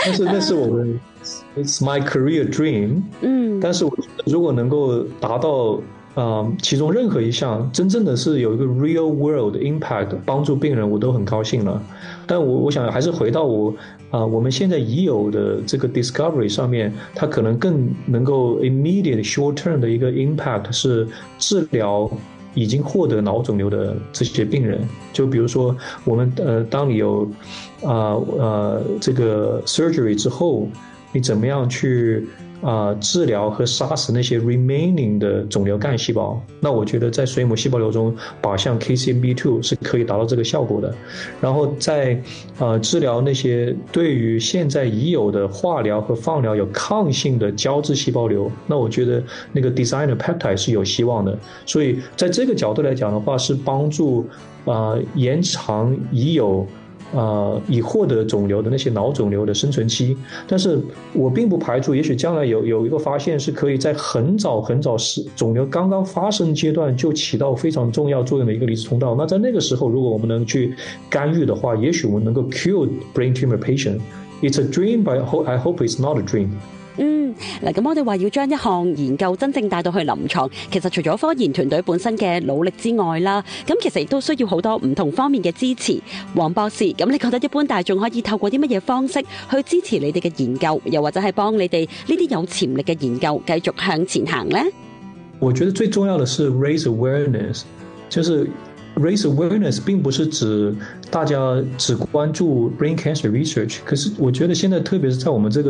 但是那是我们 It's my career dream。但是我觉得如果能够达到其中任何一项真正的是有一个 real world impact 帮助病人，我都很高兴了。但我想还是回到我们现在已有的这个 discovery 上面，它可能更能够 immediate short term 的一个 impact 是治疗已经获得脑肿瘤的这些病人。就比如说我们当你有这个 surgery 之后，你怎么样去治疗和杀死那些 remaining 的肿瘤干细胞，那我觉得在水母细胞瘤中靶向 KCNB2 是可以达到这个效果的。然后在治疗那些对于现在已有的化疗和放疗有抗性的胶质细胞瘤，那我觉得那个 designer peptide 是有希望的。所以在这个角度来讲的话，是帮助延长已获得肿瘤的那些脑肿瘤的生存期。但是我并不排除也许将来有一个发现是可以在很早肿瘤刚刚发生阶段就起到非常重要作用的一个离子通道。那在那个时候如果我们能去干预的话，也许我们能够 cure brain tumor patient。 It's a dream, but I hope it's not a dream。 嗱，咁我哋話要將一項研究真正帶到去臨床，其實除咗科研團隊本身嘅努力之外啦，咁其實亦都需要好多唔同方面嘅支持。黃博士，咁你覺得一般大眾可以透過啲乜嘢方式去支持你哋嘅研究，又或者係幫你哋呢啲有潛力嘅研究繼續向前行呢？ 我覺得最重要的是 raise awareness， 就是 raise awareness 並不是指大家只關注 brain cancer research， 可是我覺得現在特別是在我們這個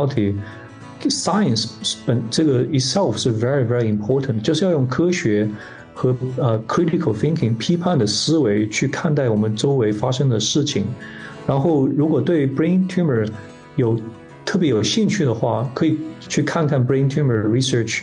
society，science 這個 itself 是 very very important， 就是要用科學和critical thinking 批判的思維去看待我們周圍發生的事情。然後如果對 brain tumor 特別有興趣的話，可以去看看 brain tumor research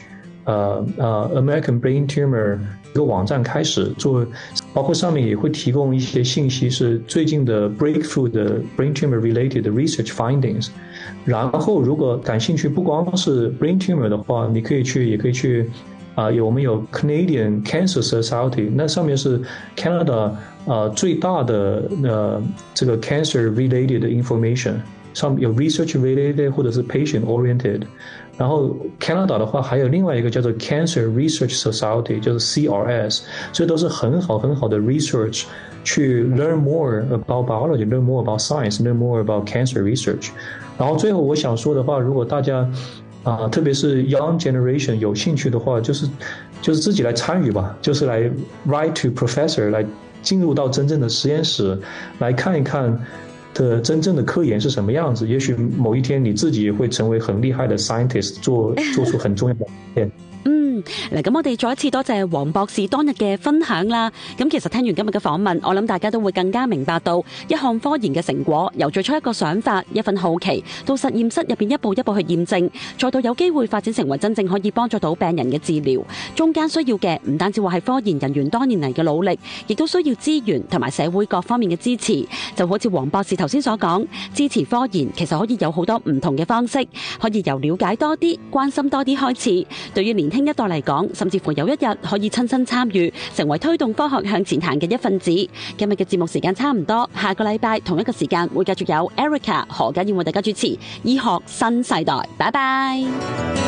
American brain tumor 一個網站開始做，包括上面也會提供一些信息，是最近的 breakthrough 的 brain tumor related research findings。然後如果感興趣不光是 brain tumor 的話，你可以去我們有 Canadian Cancer Society， 那上面是 Canada 最大的這個 cancer related information， 上面有 research related 或者是 patient oriented。然後 Canada 的話還有另外一個叫做 Cancer Research Society， 就是 CRS， 所以都是很好的 research， 去 learn more about biology， learn more about science， learn more about cancer research。 然後最後我想說的話，如果大家特別是 young generation 有興趣的話，就是自己來參與吧，就是來 write to professor， 來進入到真正的實驗室，來看一看的真正的科研是什麼樣子。也許某一天你自己也會成為很厲害的 scientist， 做出很重要的貢獻。 嗱，咁我哋再一次多謝黃博士當日嘅分享啦。咁其實聽完今日嘅訪問，我諗大家都會更加明白到一項科研嘅成果，由最初一個想法、一份好奇，到實驗室入邊一步一步去驗證，再到有機會發展成為真正可以幫助到病人嘅治療。中間需要嘅唔單止話係科研人員多年嚟嘅努力，亦都需要資源同埋社會各方面嘅支持。就好似黃博士頭先所講，支持科研其實可以有好多唔同嘅方式，可以由了解多啲、關心多啲開始。對於年輕一代嚟講，甚至乎有一日可以親身參與，成為推動科學向前行嘅一份子。今日嘅節目時間差唔多，下個禮拜同一個時間會繼續有 Erica 何家燕為大家主持醫學新世代。拜拜。